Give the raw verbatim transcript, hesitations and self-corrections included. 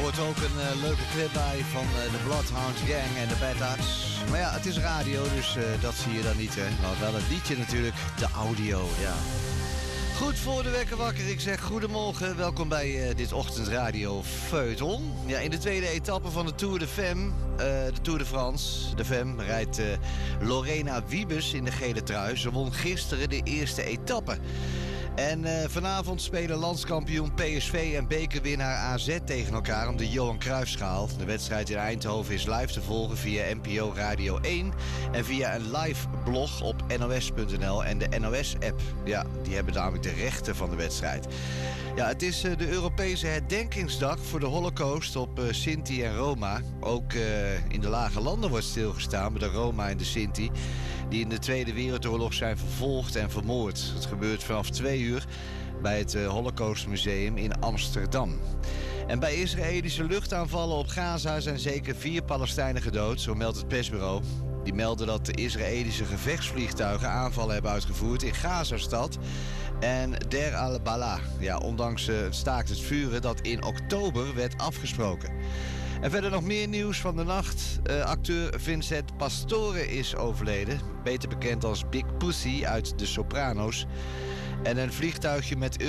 hoort ook een uh, leuke clip bij van uh, de Bloodhound Gang en de Bad Arts. Maar ja, het is radio, dus uh, dat zie je dan niet, hè. Maar wel het liedje natuurlijk, de audio, ja. Goed, voor de wekker wakker. Ik zeg goedemorgen, welkom bij uh, dit ochtendradio Feuilleton. Ja, in de tweede etappe van de Tour de Femme, uh, de Tour de France, de Femme, rijdt uh, Lorena Wiebes in de gele trui. Ze won gisteren de eerste etappe. En uh, vanavond spelen landskampioen P S V en bekerwinnaar A Z tegen elkaar om de Johan Cruijffschaal. De wedstrijd in Eindhoven is live te volgen via N P O Radio één en via een live blog op N O S punt N L en de N O S-app. Ja, die hebben namelijk de rechten van de wedstrijd. Ja, het is uh, de Europese herdenkingsdag voor de Holocaust op uh, Sinti en Roma. Ook uh, in de lage landen wordt stilgestaan bij de Roma en de Sinti, die in de Tweede Wereldoorlog zijn vervolgd en vermoord. Het gebeurt vanaf twee uur bij het uh, Holocaustmuseum in Amsterdam. En bij Israëlische luchtaanvallen op Gaza zijn zeker vier Palestijnen gedood, zo meldt het persbureau. Die melden dat de Israëlische gevechtsvliegtuigen aanvallen hebben uitgevoerd in Gazastad en Der al-Bala. Ja, ondanks uh, het staakt het vuren dat in oktober werd afgesproken. En verder nog meer nieuws van de nacht. Uh, acteur Vincent Pastore is overleden. Beter bekend als Big Pussy uit De Sopranos. En een vliegtuigje met